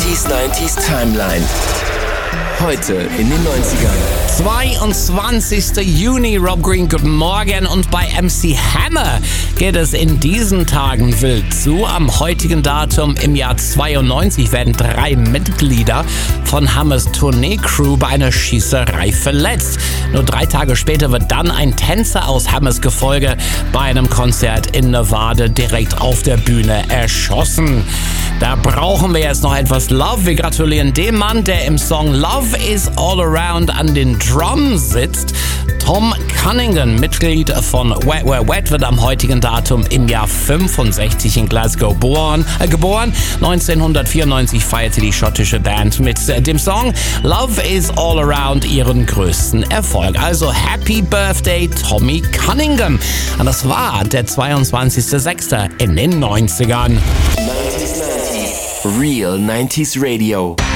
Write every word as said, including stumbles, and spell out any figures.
neunzig neunzig Timeline. Heute in den neunzigern. zweiundzwanzigster Juni, Rob Green, guten Morgen. Und bei M C Hammer geht es in diesen Tagen wild zu. Am heutigen Datum im Jahr zweiundneunzig werden drei Mitglieder von Hammers Tournee-Crew bei einer Schießerei verletzt. Nur drei Tage später wird dann ein Tänzer aus Hammers Gefolge bei einem Konzert in Nevada direkt auf der Bühne erschossen. Da brauchen wir jetzt noch etwas Love. Wir gratulieren dem Mann, der im Song Love is All Around an den Drums sitzt. Tom Cunningham, Mitglied von Wet Wet Wet, wird am heutigen Datum im Jahr fünfundsechzig in Glasgow geboren. Äh, geboren. neunzehnhundertvierundneunzig feierte die schottische Band mit äh, dem Song Love is All Around ihren größten Erfolg. Also Happy Birthday, Tommy Cunningham. Und das war der zweiundzwanzigster sechster in den neunzigern. Real neunzig Radio.